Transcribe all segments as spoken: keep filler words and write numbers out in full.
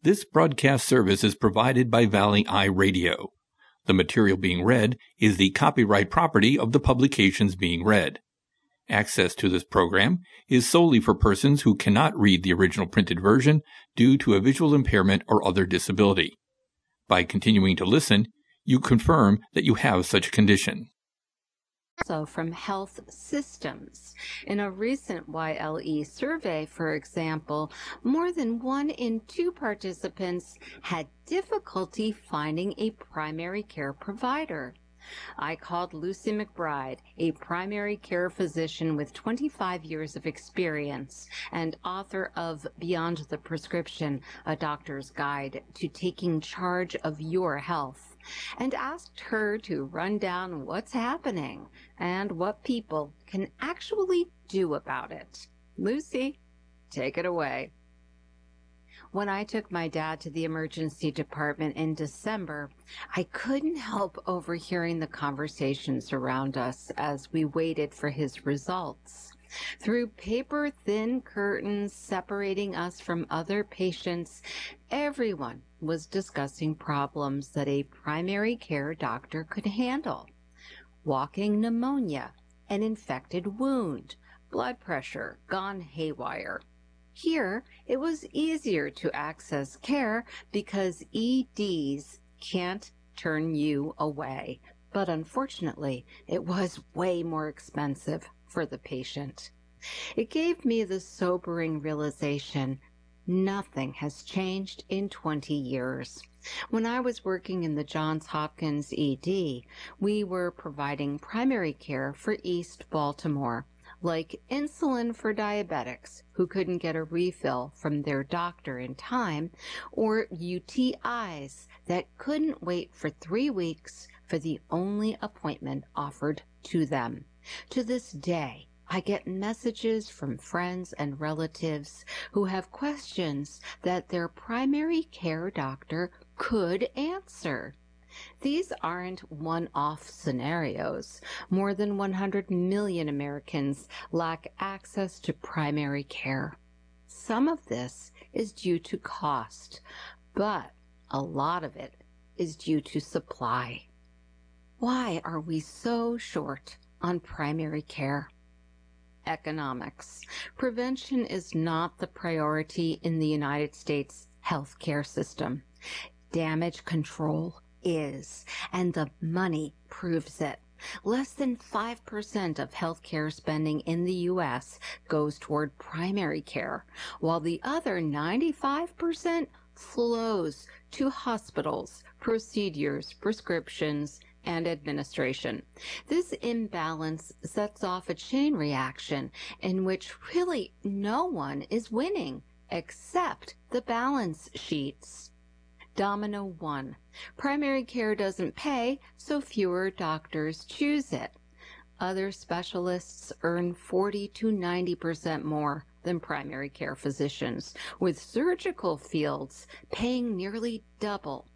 This broadcast service is provided by Valley Eye Radio. The material being read is the copyright property of the publications being read. Access to this program is solely for persons who cannot read the original printed version due to a visual impairment or other disability. By continuing to listen, you confirm that you have such a condition. Also from health systems. In a recent Y L E survey, for example, more than one in two participants had difficulty finding a primary care provider. I called Lucy McBride, a primary care physician with twenty-five years of experience and author of Beyond the Prescription, a doctor's guide to taking charge of your health, and asked her to run down what's happening and what people can actually do about it. Lucy, take it away. When I took my dad to the emergency department in December, I couldn't help overhearing the conversations around us as we waited for his results. Through paper-thin curtains separating us from other patients, everyone was discussing problems that a primary care doctor could handle. Walking pneumonia, an infected wound, blood pressure gone haywire. Here, it was easier to access care because E Ds can't turn you away. But unfortunately, it was way more expensive for the patient. It gave me the sobering realization nothing has changed in twenty years. When I was working in the Johns Hopkins E D, we were providing primary care for East Baltimore, like insulin for diabetics who couldn't get a refill from their doctor in time, or U T Is that couldn't wait for three weeks for the only appointment offered to them. To this day, I get messages from friends and relatives who have questions that their primary care doctor could answer. These aren't one-off scenarios. More than one hundred million Americans lack access to primary care. Some of this is due to cost, but a lot of it is due to supply. Why are we so short on primary care? Economics. Prevention is not the priority in the United States healthcare system. Damage control is, and the money proves it. Less than five percent of healthcare spending in the U S goes toward primary care, while the other ninety-five percent flows to hospitals, procedures, prescriptions, and administration. This imbalance sets off a chain reaction in which really no one is winning except the balance sheets. Domino one. Primary care doesn't pay, so fewer doctors choose it. Other specialists earn forty to ninety percent more than primary care physicians, with surgical fields paying nearly double.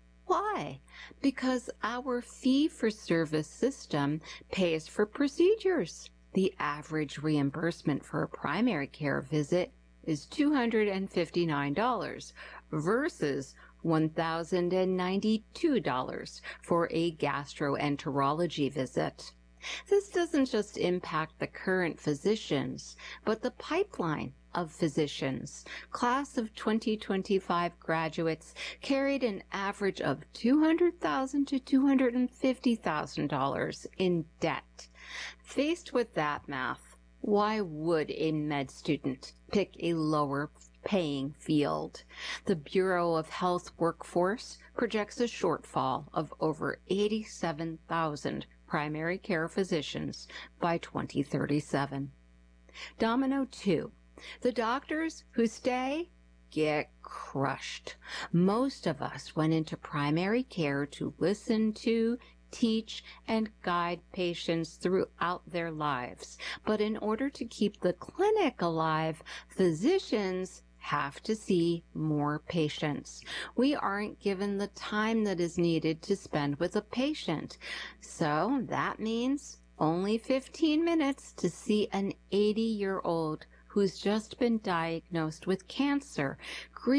Why? Because our fee-for-service system pays for procedures. The average reimbursement for a primary care visit is two hundred fifty-nine dollars versus one thousand ninety-two dollars for a gastroenterology visit. This doesn't just impact the current physicians, but the pipeline of physicians. Class of twenty twenty-five graduates carried an average of two hundred thousand dollars to two hundred fifty thousand dollars in debt. Faced with that math, why would a med student pick a lower paying field? The Bureau of Health Workforce projects a shortfall of over eighty-seven thousand primary care physicians by twenty thirty-seven. Domino two. The doctors who stay get crushed. Most of us went into primary care to listen to, teach, and guide patients throughout their lives. But in order to keep the clinic alive, physicians have to see more patients. We aren't given the time that is needed to spend with a patient. So that means only fifteen minutes to see an eighty-year-old who's just been diagnosed with cancer.